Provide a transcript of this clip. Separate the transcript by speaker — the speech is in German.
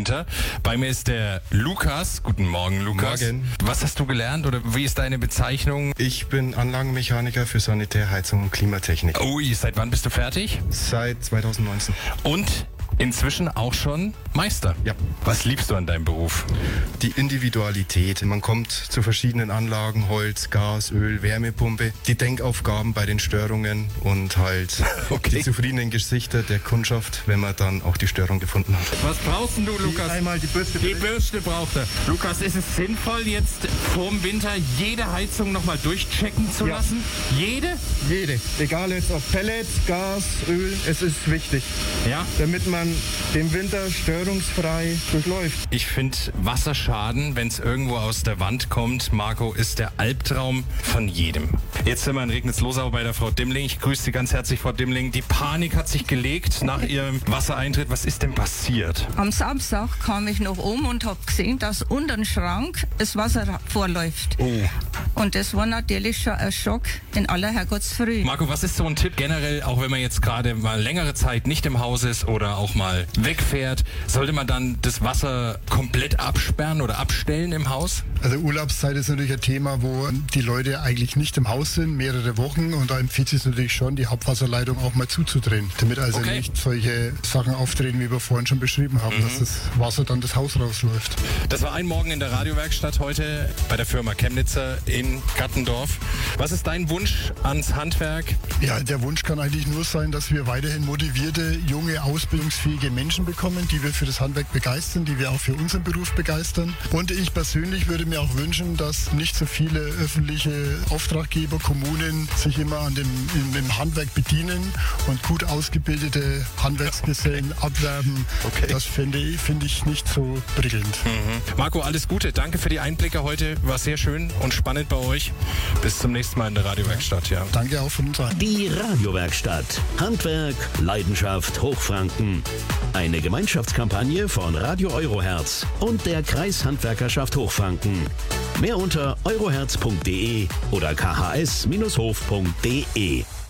Speaker 1: Winter. Bei mir ist der Lukas. Guten Morgen, Lukas.
Speaker 2: Morgen.
Speaker 1: Was hast du gelernt oder wie ist deine Bezeichnung?
Speaker 2: Ich bin Anlagenmechaniker für Sanitär, Heizung und Klimatechnik.
Speaker 1: Ui, seit wann bist du fertig?
Speaker 2: Seit 2019.
Speaker 1: Und inzwischen auch schon Meister.
Speaker 2: Ja.
Speaker 1: Was liebst du an deinem Beruf?
Speaker 2: Die Individualität. Man kommt zu verschiedenen Anlagen, Holz, Gas, Öl, Wärmepumpe. Die Denkaufgaben bei den Störungen und halt
Speaker 1: Okay.
Speaker 2: die zufriedenen Gesichter der Kundschaft, wenn man dann auch die Störung gefunden hat.
Speaker 1: Was brauchst denn du, Lukas?
Speaker 2: Einmal die Bürste.
Speaker 1: Die Bürste braucht er. Lukas, ist es sinnvoll, jetzt vorm Winter jede Heizung nochmal durchchecken zu
Speaker 3: Ja.
Speaker 1: lassen? Jede?
Speaker 3: Jede. Egal jetzt ob Pellets, Gas, Öl, es ist wichtig,
Speaker 1: Ja.
Speaker 3: damit man den Winter störungsfrei durchläuft.
Speaker 1: Ich finde Wasserschaden, wenn es irgendwo aus der Wand kommt, Marco, ist der Albtraum von jedem. Jetzt sind wir in Regnitzlosau bei der Frau Dimmling. Ich grüße Sie ganz herzlich, Frau Dimmling. Die Panik hat sich gelegt nach Ihrem Wassereintritt. Was ist denn passiert?
Speaker 4: Am Samstag kam ich noch und habe gesehen, dass unter dem Schrank das Wasser vorläuft.
Speaker 1: Oh.
Speaker 4: Und das war natürlich schon ein Schock in aller Herrgottsfrüh.
Speaker 1: Marco, was ist so ein Tipp generell, auch wenn man jetzt gerade mal längere Zeit nicht im Haus ist oder auch mal wegfährt, sollte man dann das Wasser komplett absperren oder abstellen im Haus?
Speaker 5: Also Urlaubszeit ist natürlich ein Thema, wo die Leute eigentlich nicht im Haus sind, mehrere Wochen. Und da empfiehlt es sich natürlich schon, die Hauptwasserleitung auch mal zuzudrehen. Damit also
Speaker 1: Okay.
Speaker 5: nicht solche Sachen auftreten, wie wir vorhin schon beschrieben haben, dass das Wasser dann das Haus rausläuft.
Speaker 1: Das war ein Morgen in der Radiowerkstatt heute bei der Firma Chemnitzer in Gattendorf. Was ist dein Wunsch ans Handwerk?
Speaker 5: Ja, der Wunsch kann eigentlich nur sein, dass wir weiterhin motivierte, junge, ausbildungsfähige Menschen bekommen, die wir für das Handwerk begeistern, die wir auch für unseren Beruf begeistern. Und ich persönlich würde mir auch wünschen, dass nicht so viele öffentliche Auftraggeber, Kommunen sich immer an im Handwerk bedienen und gut ausgebildete Handwerksgesellen abwerben.
Speaker 1: Okay.
Speaker 5: Das finde ich nicht so prickelnd.
Speaker 1: Marco, alles Gute. Danke für die Einblicke heute. War sehr schön und spannend bei euch. Bis zum nächsten Mal in der Radiowerkstatt. Ja.
Speaker 5: Danke auch von uns allen.
Speaker 6: Die Radiowerkstatt. Handwerk, Leidenschaft, Hochfranken. Eine Gemeinschaftskampagne von Radio Euroherz und der Kreishandwerkerschaft Hochfranken. Mehr unter euroherz.de oder khs-hof.de.